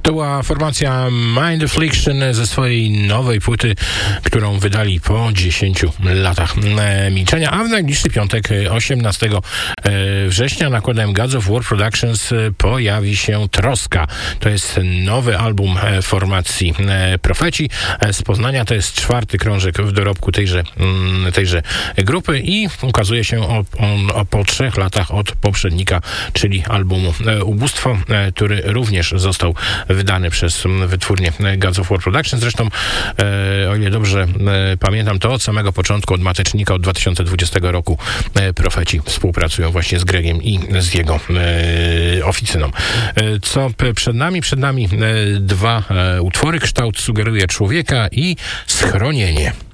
To była formacja Mind Affliction ze swojej nowej płyty, którą wydali po 10 latach milczenia, a w najbliższy piątek, 18 września, nakładem Gods of War Productions pojawi się Troska. To jest nowy album formacji Profeci z Poznania. To jest 4. krążek w dorobku tejże grupy i ukazuje się po 3 latach od poprzednika, czyli albumu Ubóstwo, który również został wydany przez wytwórnię Gods of War Productions. Zresztą, o ile dobrze pamiętam, to od samego początku, od Matecznika, od 2020 roku Profeci współpracują właśnie z Gregiem i z jego oficyną. Co przed nami? Przed nami 2 utwory. Kształt sugeruje człowieka i Schronienie.